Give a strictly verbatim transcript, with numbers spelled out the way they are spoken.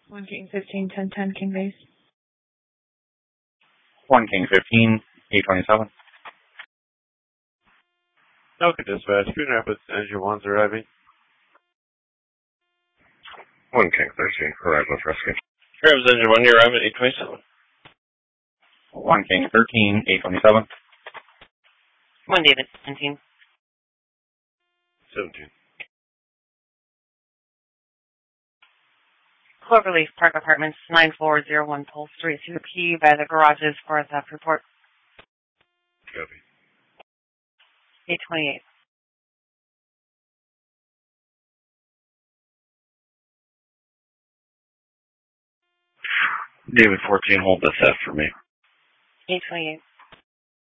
One King fifteen, ten ten, King base. One King fifteen, eight twenty-seven. Okay, dispatch. Green Rapids, engine one's arriving. One King thirteen, arrival with rescue. Rapids, engine one, you're arriving at eight twenty-seven. One King thirteen, eight twenty-seven. One David, seventeen. seventeen. Cloverleaf Park Apartments, nine four zero one Pole Street, C P by the garages for a theft report. Copy. eight twenty-eight. David fourteen, hold the theft for me. eight twenty-eight.